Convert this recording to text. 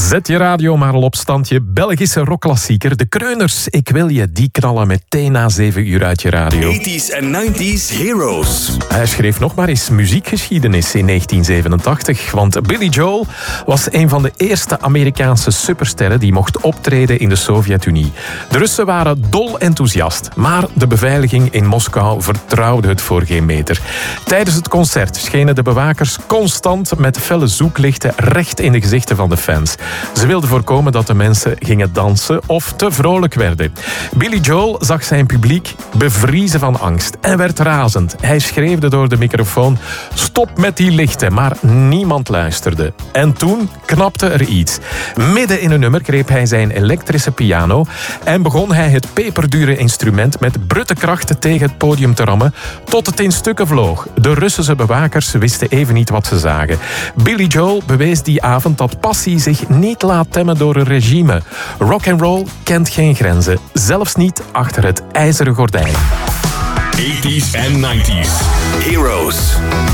Zet je radio maar al op standje. Belgische rockklassieker. De Kreuners, Ik wil je, die knallen meteen na 7 uur uit je radio. 80s en 90s heroes. Hij schreef nog maar eens muziekgeschiedenis in 1987. Want Billy Joel was een van de eerste Amerikaanse supersterren die mocht optreden in de Sovjet-Unie. De Russen waren dol enthousiast. Maar de beveiliging in Moskou vertrouwde het voor geen meter. Tijdens het concert schenen de bewakers constant met felle zoeklichten recht in de gezichten van de fans. Ze wilden voorkomen dat de mensen gingen dansen of te vrolijk werden. Billy Joel zag zijn publiek bevriezen van angst en werd razend. Hij schreeuwde door de microfoon: stop met die lichten, maar niemand luisterde. En toen knapte er iets. Midden in een nummer greep hij zijn elektrische piano en begon hij het peperdure instrument met brutte krachten tegen het podium te rammen tot het in stukken vloog. De Russische bewakers wisten even niet wat ze zagen. Billy Joel bewees die avond dat passie zich niet laat temmen door een regime. Rock'n'roll kent geen grenzen, zelfs niet achter het ijzeren gordijn. 80s en 90s heroes.